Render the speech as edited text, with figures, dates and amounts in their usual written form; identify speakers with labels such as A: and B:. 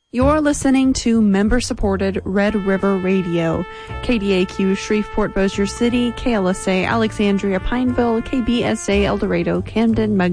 A: You're listening to member-supported Red River Radio, KDAQ Shreveport Bossier City, KLSA Alexandria Pineville, KBSA El Dorado, Camden,